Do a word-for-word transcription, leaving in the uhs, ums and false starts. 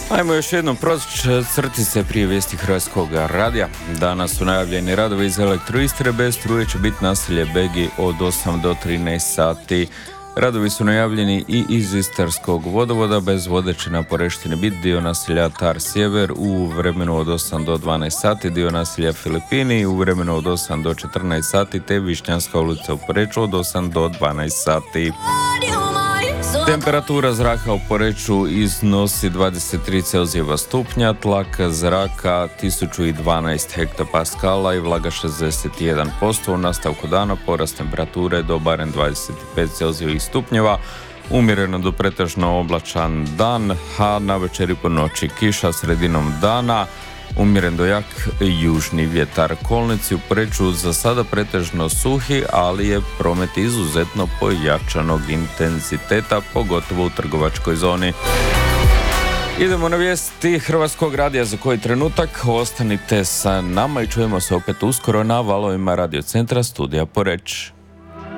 Ajmo još jednom proći crtice prije vijesti Hrvatskog radija. Danas su najavljeni radovi iz Elektroistre, bez struje će biti naselje Begi od osam do trinaest sati. Radovi su najavljeni i iz Istarskog vodovoda, bez vode će na Poreštini biti dio naselja Tar Sjever u vremenu od osam do dvanaest sati, dio naselja Filipini u vremenu od osam do četrnaest sati, te Višnjanska ulica u Poreču od osam do dvanaest sati. Temperatura zraka u Poreču iznosi dvadeset tri Celzijeva stupnja, tlak zraka tisuću dvanaest hektopaskala i vlaga šezdeset jedan posto. U nastavku dana porast temperature do barem dvadeset pet Celzijevih stupnjeva, umjereno do pretežno oblačan dan, a na večer i po noći kiša, sredinom dana umjeren do jak južni vjetar. Kolnici u Poreču za sada pretežno suhi, ali je promet izuzetno pojačanog intenziteta, pogotovo u trgovačkoj zoni. Idemo na vijesti Hrvatskog radija za koji trenutak. Ostanite sa nama i čujemo se opet uskoro na valovima Radio Centra Studija Poreč.